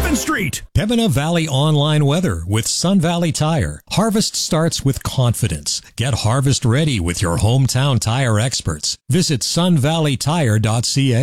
Stephen Street. Pembina Valley Online Weather with Sun Valley Tire. Harvest starts with confidence. Get harvest ready with your hometown tire experts. Visit sunvalleytire.ca.